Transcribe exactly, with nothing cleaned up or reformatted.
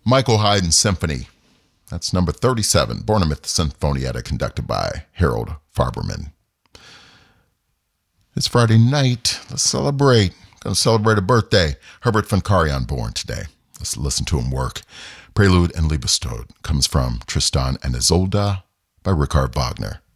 Michael Haydn Symphony. That's number thirty-seven, Bornemouth Sinfonietta, conducted by Harold Farberman. It's Friday night. Let's celebrate. Going to celebrate a birthday. Herbert von Karajan born today. Let's listen to him work. Prelude and Liebestod comes from Tristan and Isolde by Richard Wagner.